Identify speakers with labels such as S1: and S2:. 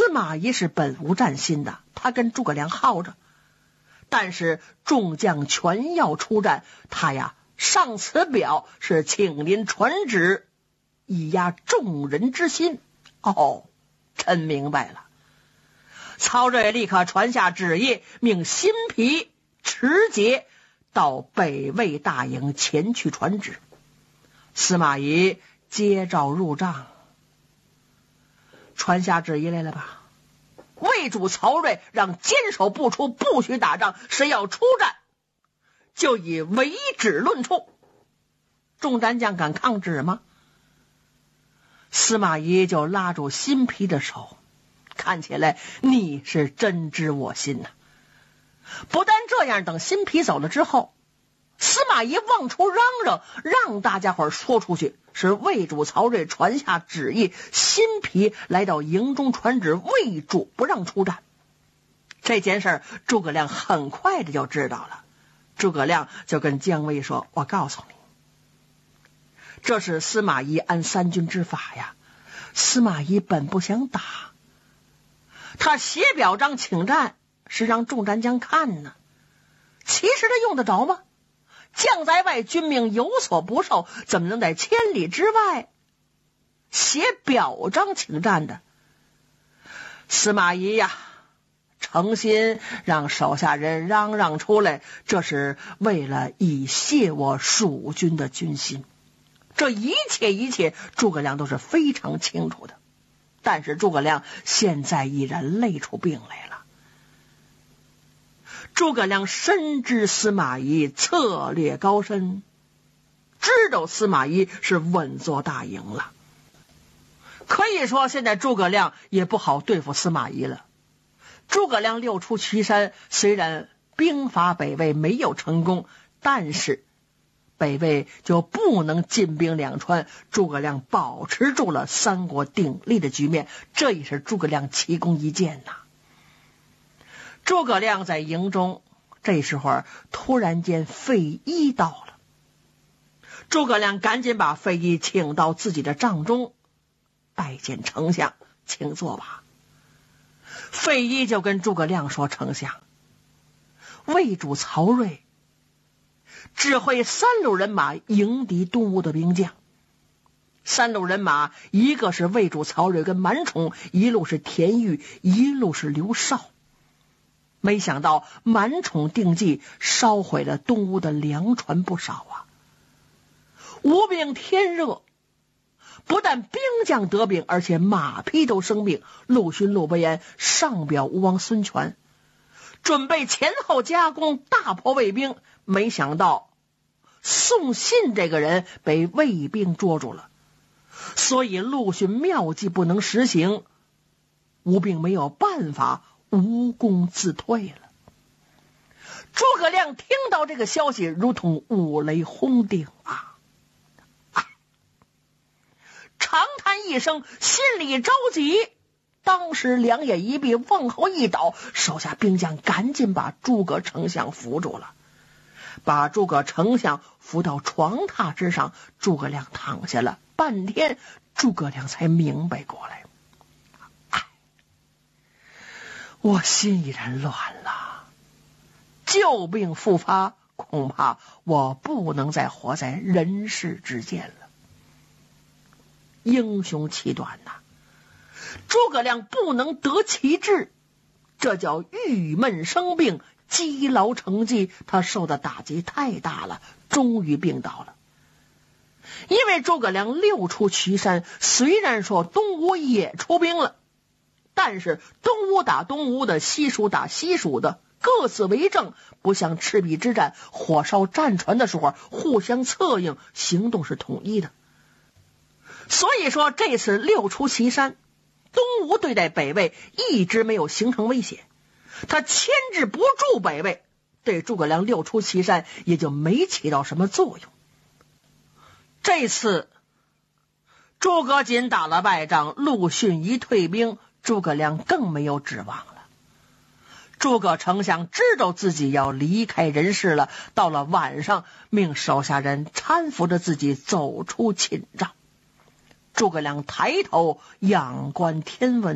S1: 司马懿是本无战心的，他跟诸葛亮耗着，但是众将全要出战，他呀上此表是请临传旨，以压众人之心。哦，臣明白了。曹睿立刻传下旨意，命辛毗、持节到北魏大营前去传旨。司马懿接诏入帐，传下旨意来了吧？魏主曹睿让坚守不出，不许打仗，谁要出战就以为止论处。众战将敢抗旨吗？司马懿就拉住辛毗的手，看起来你是真知我心呐。不但这样，等辛毗走了之后，司马懿往出嚷嚷，让大家伙说出去，是魏主曹睿传下旨意，辛毗来到营中传旨，魏主不让出战。这件事诸葛亮很快的就知道了。诸葛亮就跟姜维说，我告诉你，这是司马懿按三军之法呀。司马懿本不想打，他写表彰请战是让众战将看呢。其实他用得着吗？将在外，军命有所不受，怎么能在千里之外写表彰请战的？司马懿呀，诚心让手下人嚷嚷出来，这是为了以泄我蜀军的军心。这一切诸葛亮都是非常清楚的，但是诸葛亮现在已然累出病来了。诸葛亮深知司马懿策略高深，知道司马懿是稳坐大营了。可以说现在诸葛亮也不好对付司马懿了。诸葛亮六出祁山，虽然兵伐北魏没有成功，但是北魏就不能进兵两川，诸葛亮保持住了三国鼎立的局面，这也是诸葛亮奇功一件呐。诸葛亮在营中，这时候突然间费祎到了，诸葛亮赶紧把费祎请到自己的帐中，拜见丞相，请坐吧。费祎就跟诸葛亮说，丞相，魏主曹睿指挥3路人马迎敌东吴的兵将，3路人马，一个是魏主曹睿跟满宠，一路是田豫，一路是刘绍。没想到满宠定计，烧毁了东吴的粮船不少啊！吴兵天热，不但兵将得病，而且马匹都生病。陆逊、陆伯言上表吴王孙权，准备前后夹攻，大破魏兵。没想到宋信这个人被魏兵捉住了，所以陆逊妙计不能实行，吴兵没有办法，无功自退了。诸葛亮听到这个消息，如同五雷轰顶啊！长叹一声，心里着急，当时两眼一闭，往后一倒，手下兵将赶紧把诸葛丞相扶住了，把诸葛丞相扶到床榻之上。诸葛亮躺下了，半天诸葛亮才明白过来，我心已然乱了，旧病复发，恐怕我不能再活在人世之间了。英雄气短呐，诸葛亮不能得其志，这叫郁闷生病，积劳成疾，他受的打击太大了，终于病倒了。因为诸葛亮六出祁山，虽然说东吴也出兵了，但是东吴打东吴的，西蜀打西蜀的，各自为政，不像赤壁之战火烧战船的时候互相策应，行动是统一的。所以说这次六出祁山，东吴对待北魏一直没有形成威胁，他牵制不住北魏，对诸葛亮六出祁山也就没起到什么作用。这次诸葛瑾打了败仗，陆逊一退兵，诸葛亮更没有指望了。诸葛丞相知道自己要离开人世了，到了晚上，命手下人搀扶着自己走出寝帐。诸葛亮抬头仰观天文，